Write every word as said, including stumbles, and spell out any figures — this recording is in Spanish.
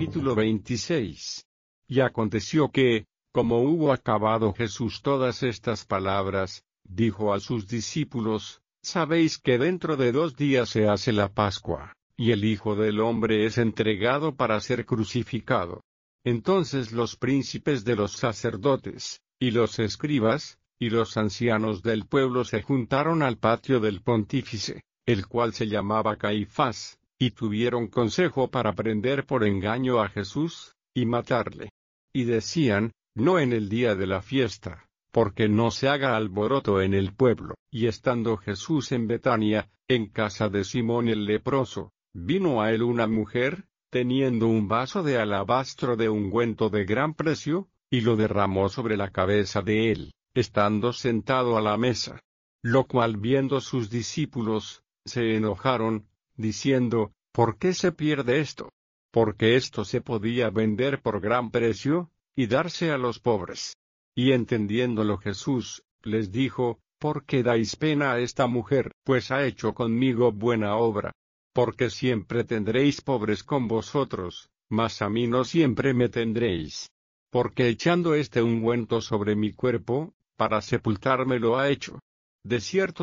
Capítulo veintiséis. Y aconteció que, como hubo acabado Jesús todas estas palabras, dijo a sus discípulos: Sabéis que dentro de dos días se hace la Pascua, y el Hijo del Hombre es entregado para ser crucificado. Entonces los príncipes de los sacerdotes, y los escribas, y los ancianos del pueblo se juntaron al patio del pontífice, el cual se llamaba Caifás, y tuvieron consejo para prender por engaño a Jesús, y matarle. Y decían: no en el día de la fiesta, porque no se haga alboroto en el pueblo. Y estando Jesús en Betania, en casa de Simón el leproso, vino a él una mujer, teniendo un vaso de alabastro de ungüento de gran precio, y lo derramó sobre la cabeza de él, estando sentado a la mesa. Lo cual viendo sus discípulos, se enojaron, diciendo: ¿por qué se pierde esto? Porque esto se podía vender por gran precio, y darse a los pobres. Y entendiéndolo Jesús, les dijo: ¿por qué dais pena a esta mujer? Pues ha hecho conmigo buena obra. Porque siempre tendréis pobres con vosotros, mas a mí no siempre me tendréis. Porque echando este ungüento sobre mi cuerpo, para sepultarme lo ha hecho. De cierto